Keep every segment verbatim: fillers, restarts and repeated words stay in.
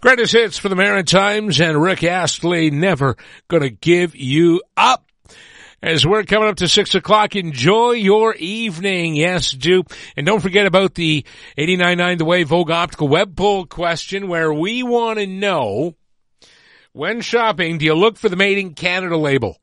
Greatest hits for the Maritimes and Rick Astley, Never Gonna Give You Up. As we're coming up to six o'clock, enjoy your evening. Yes, do. And don't forget about the eighty-nine point nine The Wave Vogue Optical Web Poll question, where we want to know, when shopping, do you look for the Made in Canada label?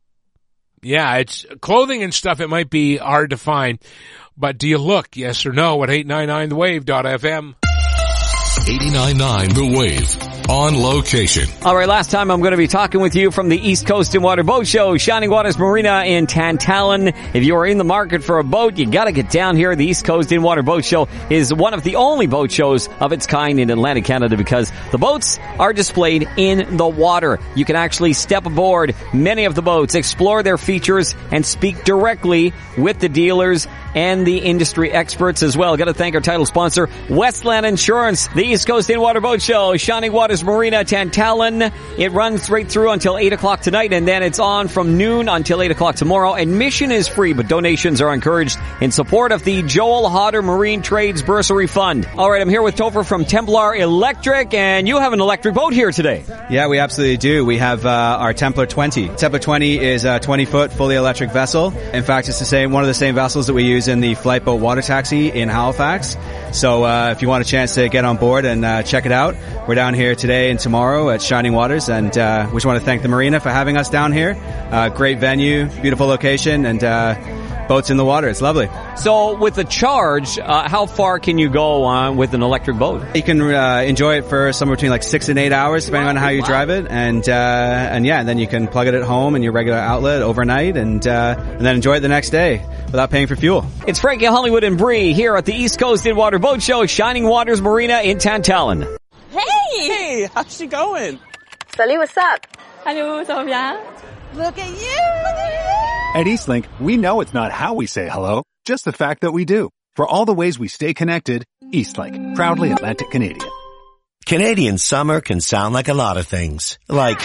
Yeah, it's clothing and stuff. It might be hard to find, but do you look? Yes or no at eight ninety-nine the wave dot f m. eighty-nine point nine The Wave. On location. All right, last time I'm going to be talking with you from the East Coast in Water Boat Show, Shining Waters Marina in Tantallon. If you are in the market for a boat, you got to get down here. The East Coast in Water Boat Show is one of the only boat shows of its kind in Atlantic Canada because the boats are displayed in the water. You can actually step aboard many of the boats, explore their features, and speak directly with the dealers and the industry experts as well. Got to thank our title sponsor, Westland Insurance. The East Coast in Water Boat Show, Shining Waters Marina, Tantallon. It runs right through until eight o'clock tonight, and then it's on from noon until eight o'clock tomorrow. Admission is free, but donations are encouraged in support of the Joel Hodder Marine Trades Bursary Fund. All right, I'm here with Topher from Templar Electric, and you have an electric boat here today. Yeah, we absolutely do. We have uh, our Templar twenty. Templar twenty is a twenty-foot fully electric vessel. In fact, it's the same one of the same vessels that we use in the Flightboat Water Taxi in Halifax. So uh, if you want a chance to get on board and uh, check it out, we're down here today and tomorrow at Shining Waters, and uh, we just want to thank the marina for having us down here. Uh, great venue, beautiful location, and uh, boats in the water. It's lovely. So with the charge, uh, how far can you go uh, with an electric boat? You can uh, enjoy it for somewhere between like six and eight hours, depending on how you drive it, and uh, and yeah, and then you can plug it at home in your regular outlet overnight, and uh, and then enjoy it the next day without paying for fuel. It's Frankie Hollywood and Bree here at the East Coast in Water Boat Show, Shining Waters Marina in Tantallon. Hey! Hey, how's she going? Salut, what's up? Hello, ça va bien? Look at you! At Eastlink, we know it's not how we say hello, just the fact that we do. For all the ways we stay connected, Eastlink, proudly Atlantic Canadian. Canadian summer can sound like a lot of things. Like,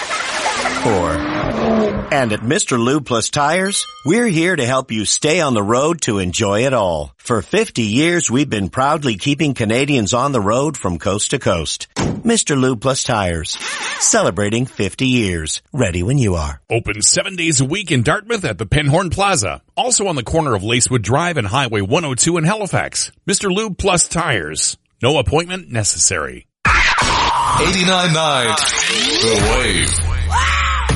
or... And at Mister Lube Plus Tires, we're here to help you stay on the road to enjoy it all. For fifty years, we've been proudly keeping Canadians on the road from coast to coast. Mister Lube Plus Tires, celebrating fifty years. Ready when you are. Open seven days a week in Dartmouth at the Pinhorn Plaza. Also on the corner of Lacewood Drive and Highway one oh two in Halifax. Mister Lube Plus Tires. No appointment necessary. eighty-nine point nine The Wave.